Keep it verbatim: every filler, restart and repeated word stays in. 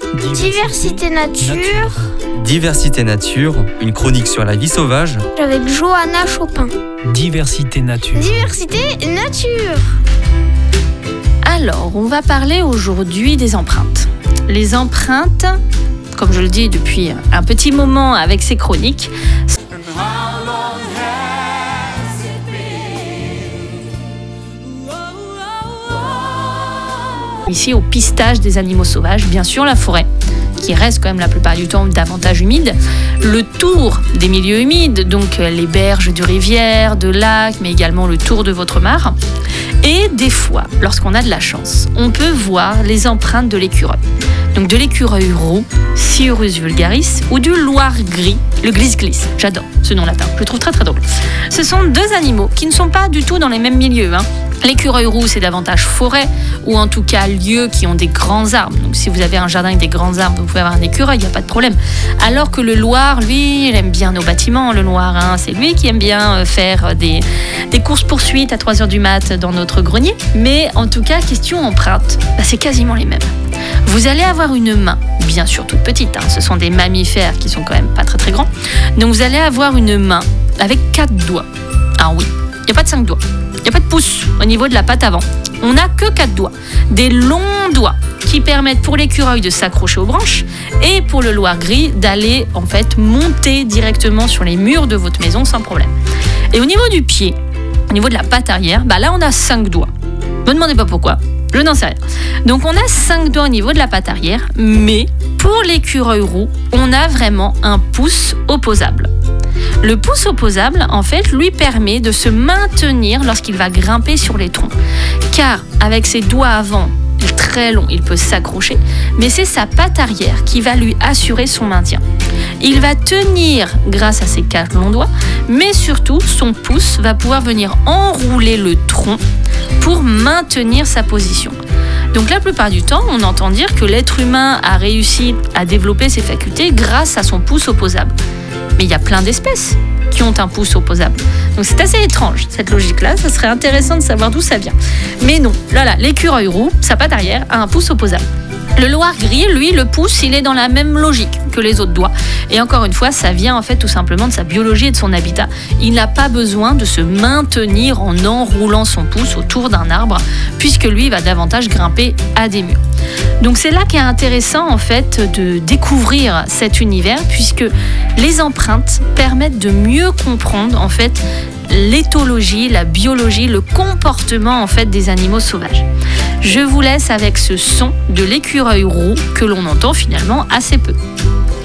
Diversité nature. Diversité nature, une chronique sur la vie sauvage. Avec Johanna Chopin. Diversité nature. Diversité nature. Alors, on va parler aujourd'hui des empreintes. Les empreintes, comme je le dis depuis un petit moment avec ces chroniques, ici au pistage des animaux sauvages, bien sûr la forêt, qui reste quand même la plupart du temps davantage humide, le tour des milieux humides, donc les berges de rivières, de lacs, mais également le tour de votre mare. Et des fois, lorsqu'on a de la chance, on peut voir les empreintes de l'écureuil. Donc de l'écureuil roux, Sciurus vulgaris, ou du loir gris, le glisse-glisse. J'adore ce nom latin, je le trouve très très drôle. Ce sont deux animaux qui ne sont pas du tout dans les mêmes milieux, hein. L'écureuil roux, c'est davantage forêt, ou en tout cas lieux qui ont des grands arbres. Donc si vous avez un jardin avec des grands arbres, vous pouvez avoir un écureuil, il n'y a pas de problème. Alors que le loir, lui, il aime bien nos bâtiments, le loir. Hein. C'est lui qui aime bien faire des, des courses-poursuites à trois heures du mat dans notre grenier. Mais en tout cas, question empreinte, bah, c'est quasiment les mêmes. Vous allez avoir une main, bien sûr toute petite, hein. Ce sont des mammifères qui sont quand même pas très très grands. Donc vous allez avoir une main avec quatre doigts. Ah oui, il n'y a pas de cinq doigts. Il n'y a pas de pouce au niveau de la patte avant. On n'a que quatre doigts. Des longs doigts qui permettent pour l'écureuil de s'accrocher aux branches et pour le loir gris d'aller en fait monter directement sur les murs de votre maison sans problème. Et au niveau du pied, au niveau de la patte arrière, bah là on a cinq doigts. Ne me demandez pas pourquoi, je n'en sais rien. Donc on a cinq doigts au niveau de la patte arrière, mais pour l'écureuil roux, on a vraiment un pouce opposable. Le pouce opposable, en fait, lui permet de se maintenir lorsqu'il va grimper sur les troncs. Car avec ses doigts avant très longs, il peut s'accrocher, mais c'est sa patte arrière qui va lui assurer son maintien. Il va tenir grâce à ses quatre longs doigts, mais surtout, son pouce va pouvoir venir enrouler le tronc pour maintenir sa position. Donc la plupart du temps, on entend dire que l'être humain a réussi à développer ses facultés grâce à son pouce opposable. Mais il y a plein d'espèces qui ont un pouce opposable. Donc c'est assez étrange, cette logique-là. Ça serait intéressant de savoir d'où ça vient. Mais non, là, là, l'écureuil roux, sa patte arrière, a un pouce opposable. Le loir gris, lui, le pouce, il est dans la même logique que les autres doigts. Et encore une fois, ça vient en fait tout simplement de sa biologie et de son habitat. Il n'a pas besoin de se maintenir en enroulant son pouce autour d'un arbre, puisque lui va davantage grimper à des murs. Donc c'est là qu'est intéressant en fait de découvrir cet univers, puisque les empreintes permettent de mieux comprendre en fait l'éthologie, la biologie, le comportement en fait des animaux sauvages. Je vous laisse avec ce son de l'écureuil roux que l'on entend finalement assez peu.